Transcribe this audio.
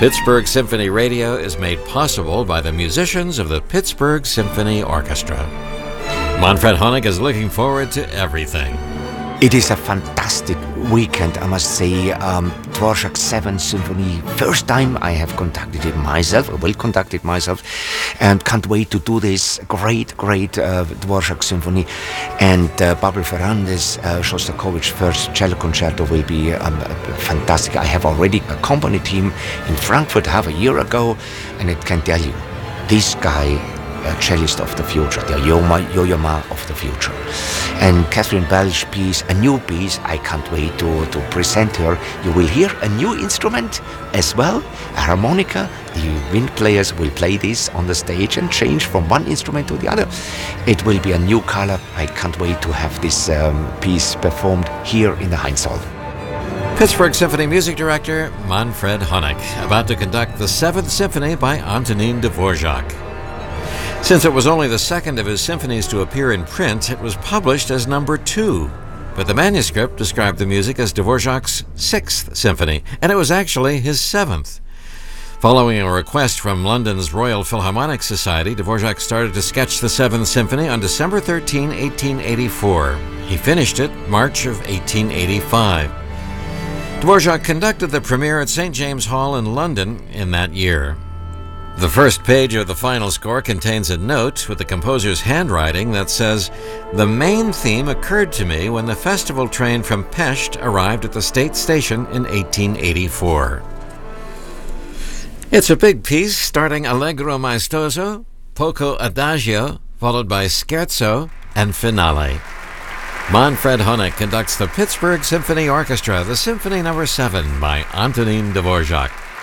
Pittsburgh Symphony Radio is made possible by the musicians of the Pittsburgh Symphony Orchestra. Manfred Honeck is looking forward to everything. It is a fantastic weekend, I must say. Dvorak's 7th Symphony, first time I have conducted it myself, I will conduct it myself, and can't wait to do this great Dvorak Symphony. And Pavel Ferrandis, Shostakovich first cello concerto will be fantastic. I have already accompanied him in Frankfurt half a year ago, and I can tell you, this guy, a cellist of the future, the Yo-Yo Ma of the future. And Catherine Bell's piece, a new piece, I can't wait to present her. You will hear a new instrument as well, a harmonica. The wind players will play this on the stage and change from one instrument to the other. It will be a new color. I can't wait to have this piece performed here in the Heinz Hall. Pittsburgh Symphony Music Director Manfred Honeck, about to conduct the 7th Symphony by Antonin Dvorak. Since it was only the second of his symphonies to appear in print, it was published as number 2. But the manuscript described the music as Dvorak's 6th Symphony, and it was actually his 7th. Following a request from London's Royal Philharmonic Society, Dvorak started to sketch the 7th Symphony on December 13, 1884. He finished it March of 1885. Dvorak conducted the premiere at St. James Hall in London in that year. The first page of the final score contains a note with the composer's handwriting that says, "The main theme occurred to me when the festival train from Pest arrived at the state station in 1884. It's a big piece starting Allegro maestoso, poco adagio, followed by scherzo and finale. Manfred Honeck conducts the Pittsburgh Symphony Orchestra, the Symphony No. 7 by Antonin Dvorak.